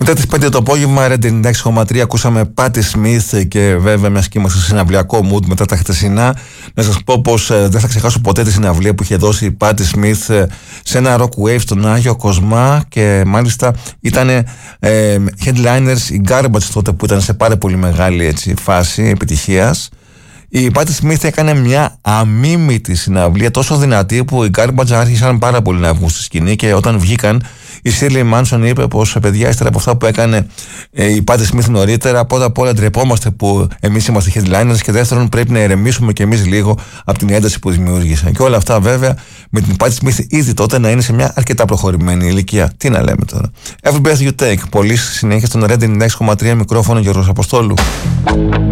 Μετά τις 5 το απόγευμα, Red 96,3, ακούσαμε Patti Smith και βέβαια μιας και είμαστε σε συναυλιακό mood μετά τα χτεσινά. Να σας πω πως δεν θα ξεχάσω ποτέ τη συναυλία που είχε δώσει η Patti Smith σε ένα rock wave στον Άγιο Κοσμά και μάλιστα ήταν headliners οι Garbage τότε που ήταν σε πάρα πολύ μεγάλη έτσι, φάση επιτυχίας. Η Patti Smith έκανε μια αμίμητη συναυλία τόσο δυνατή που οι Garbage άρχισαν πάρα πολύ να βγουν στη σκηνή και όταν βγήκαν η Shirley Manson είπε πως παιδιά ύστερα από αυτά που έκανε η Patti Smith νωρίτερα πρώτα απ' όλα ντρεπόμαστε που εμείς είμαστε headliners και δεύτερον πρέπει να ηρεμήσουμε κι εμείς λίγο από την ένταση που δημιούργησαν και όλα αυτά βέβαια με την Patti Smith ήδη τότε να είναι σε μια αρκετά προχωρημένη ηλικία. Τι να λέμε τώρα. Every breath you take. Πολύ συνέχεια στον Red 96,3 μικρόφωνο Γιώργος Αποστόλου.